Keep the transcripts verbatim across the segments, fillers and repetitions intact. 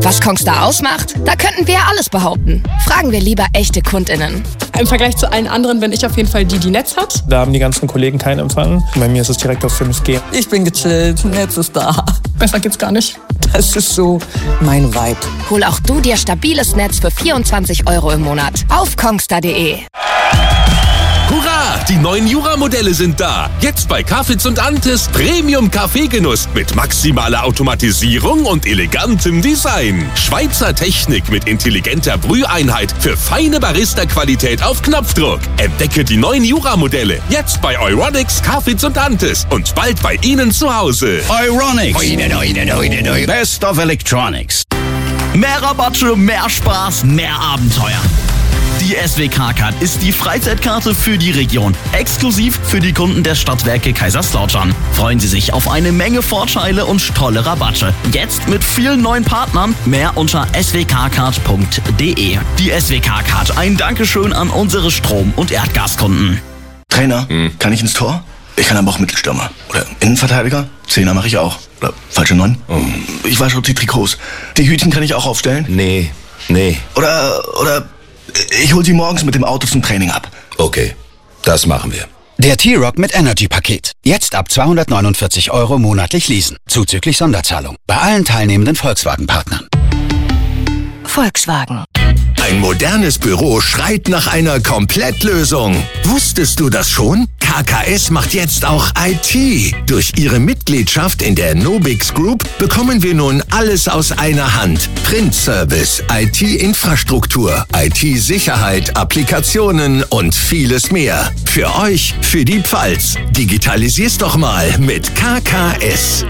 Was Kongstar ausmacht? Da könnten wir ja alles behaupten. Fragen wir lieber echte KundInnen. Im Vergleich zu allen anderen bin ich auf jeden Fall die, die Netz hat. Da haben die ganzen Kollegen keinen Empfang. Bei mir ist es direkt auf fünf G. Ich bin gechillt, Netz ist da. Besser geht's gar nicht. Das ist so mein Vibe. Hol auch du dir stabiles Netz für vierundzwanzig Euro im Monat auf kongstar punkt de. Hurra! Die neuen Jura-Modelle sind da. Jetzt bei Cafitz und Antes Premium-Kaffeegenuss mit maximaler Automatisierung und elegantem Design. Schweizer Technik mit intelligenter Brüheinheit für feine Barista-Qualität auf Knopfdruck. Entdecke die neuen Jura-Modelle jetzt bei Euronics, Cafitz und Antes und bald bei Ihnen zu Hause. Euronics. Best of Electronics. Mehr Rabatte, mehr Spaß, mehr Abenteuer. Die S W K-Card ist die Freizeitkarte für die Region. Exklusiv für die Kunden der Stadtwerke Kaiserslautern. Freuen Sie sich auf eine Menge Vorteile und tolle Rabatte. Jetzt mit vielen neuen Partnern. Mehr unter s w k card punkt de. Die S W K-Card, ein Dankeschön an unsere Strom- und Erdgaskunden. Trainer, hm. kann ich ins Tor? Ich kann aber auch Mittelstürmer. Oder Innenverteidiger? Zehner mache ich auch. Oder falsche Neun? Oh. Ich wasche die Trikots. Die Hütchen kann ich auch aufstellen? Nee, nee. Oder, oder... Ich hol sie morgens mit dem Auto zum Training ab. Okay, das machen wir. Der T-Rock mit Energy-Paket. Jetzt ab zweihundertneunundvierzig Euro monatlich leasen. Zuzüglich Sonderzahlung. Bei allen teilnehmenden Volkswagen-Partnern. Volkswagen. Ein modernes Büro schreit nach einer Komplettlösung. Wusstest du das schon? K K S macht jetzt auch I T. Durch ihre Mitgliedschaft in der Nobix Group bekommen wir nun alles aus einer Hand. Printservice, I T-Infrastruktur, I T-Sicherheit, Applikationen und vieles mehr. Für euch, für die Pfalz. Digitalisier's doch mal mit K K S.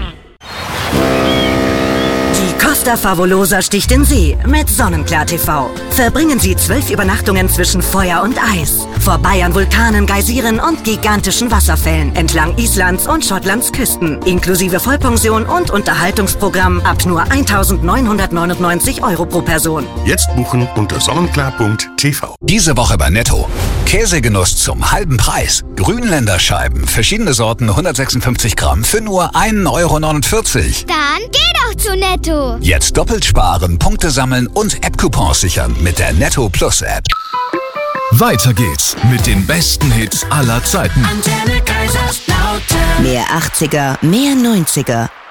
Die Costa Favolosa sticht in See mit Sonnenklar T V. Verbringen Sie zwölf Übernachtungen zwischen Feuer und Eis. Vorbei an Vulkanen, Geysiren und gigantischen Wasserfällen entlang Islands und Schottlands Küsten. Inklusive Vollpension und Unterhaltungsprogramm ab nur eintausendneunhundertneunundneunzig Euro pro Person. Jetzt buchen unter sonnenklar punkt t v. Diese Woche bei Netto. Käsegenuss zum halben Preis. Grünländerscheiben, verschiedene Sorten, hundertsechsundfünfzig Gramm für nur ein Euro neunundvierzig. Dann geh doch zu Netto. Jetzt doppelt sparen, Punkte sammeln und App-Coupons sichern mit der Netto Plus App. Weiter geht's mit den besten Hits aller Zeiten. Mehr achtziger, mehr neunziger.